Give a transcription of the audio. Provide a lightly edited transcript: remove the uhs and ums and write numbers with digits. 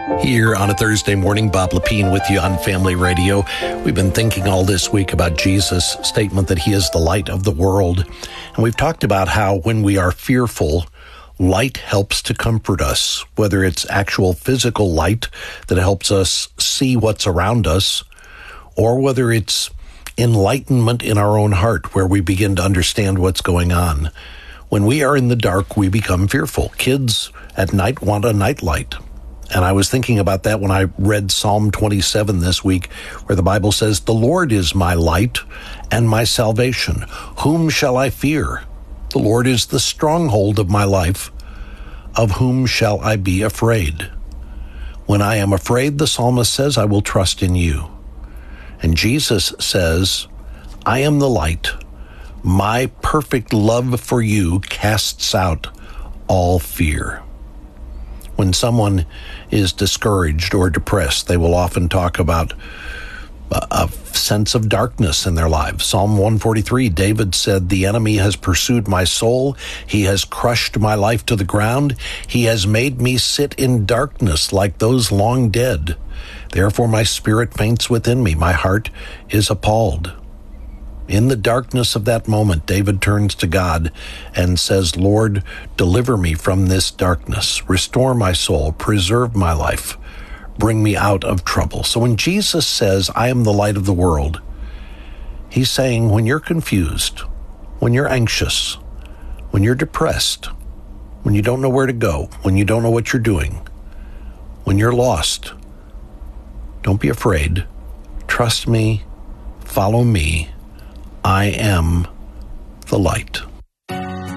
Here on a Thursday morning, Bob Lepine with you on Family Radio. We've been thinking all this week about Jesus' statement that he is the light of the world. And we've talked about how when we are fearful, light helps to comfort us, whether it's actual physical light that helps us see what's around us, or whether it's enlightenment in our own heart where we begin to understand what's going on. When we are in the dark, we become fearful. Kids at night want a nightlight. And I was thinking about that when I read Psalm 27 this week, where the Bible says, "The Lord is my light and my salvation. Whom shall I fear? The Lord is the stronghold of my life. Of whom shall I be afraid?" When I am afraid, the psalmist says, I will trust in you. And Jesus says, I am the light. My perfect love for you casts out all fear. When someone is discouraged or depressed, they will often talk about a sense of darkness in their lives. Psalm 143, David said, "The enemy has pursued my soul. He has crushed my life to the ground. He has made me sit in darkness like those long dead. Therefore my spirit faints within me. My heart is appalled." In the darkness of that moment, David turns to God and says, "Lord, deliver me from this darkness. Restore my soul. Preserve my life. Bring me out of trouble." So when Jesus says, I am the light of the world, he's saying when you're confused, when you're anxious, when you're depressed, when you don't know where to go, when you don't know what you're doing, when you're lost, don't be afraid. Trust me. Follow me. I am the light.